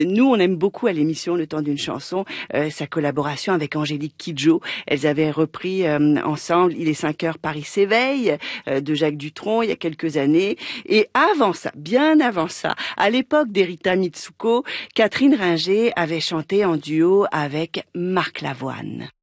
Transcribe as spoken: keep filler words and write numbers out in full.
Nous, on aime beaucoup à l'émission Le Temps d'une chanson euh, sa collaboration avec Angélique Kidjo. Elles avaient repris euh, ensemble Il est cinq heures, Paris s'éveille euh, de Jacques Dutronc il y a quelques années. Et avant ça, bien avant ça, à l'époque d'Erita Mitsuko, Catherine Ringer avait chanté en duo avec Marc Lavoine.